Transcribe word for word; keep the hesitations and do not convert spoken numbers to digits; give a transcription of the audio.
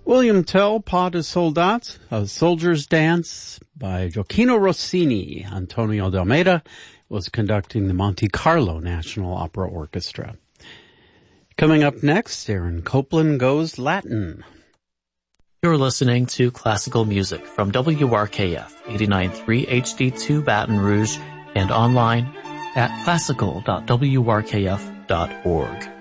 William Tell, Pas de Soldat, A Soldier's Dance by Gioacchino Rossini. Antonio de Almeida was conducting the Monte Carlo National Opera Orchestra. Coming up next, Aaron Copland Goes Latin. You're listening to classical music from W R K F eighty-nine point three H D two Baton Rouge and online at classical dot w r k f dot org.